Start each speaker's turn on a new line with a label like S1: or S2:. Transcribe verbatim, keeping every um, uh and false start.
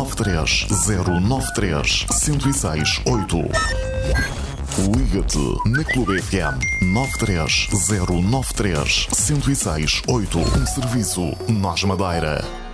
S1: nove três zero nove três um zero seis oito. Liga-te na Clube F M nove três zero nove três um zero seis oito. Um serviço Nós Madeira.